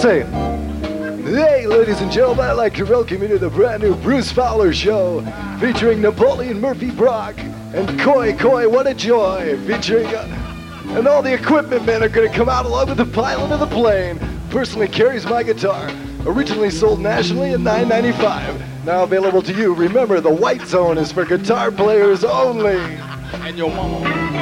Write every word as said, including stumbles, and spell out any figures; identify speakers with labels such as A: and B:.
A: say, hey, ladies and gentlemen, I'd like to welcome you to the brand new Bruce Fowler Show, featuring Napoleon Murphy Brock and Koi Koi What a Joy, featuring, uh, and all the equipment men are going to come out along with the pilot of the plane. Personally carries my guitar, originally sold nationally at nine ninety-five. Now available to you. Remember, the white zone is for guitar players only.
B: And your mama.